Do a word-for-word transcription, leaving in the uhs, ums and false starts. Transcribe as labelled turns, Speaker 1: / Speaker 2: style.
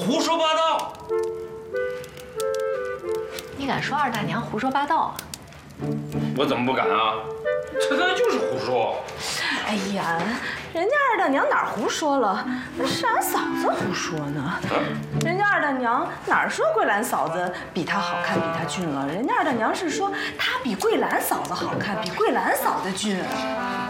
Speaker 1: 胡说八道！
Speaker 2: 你敢说二大娘胡说八道啊？
Speaker 1: 我怎么不敢啊？这他就是胡说。
Speaker 3: 哎呀，人家二大娘哪儿胡说了？是俺嫂子胡说呢。人家二大娘哪儿说桂兰嫂子比她好看，比她俊了？人家二大娘是说她比桂兰嫂子好看，比桂兰嫂子俊。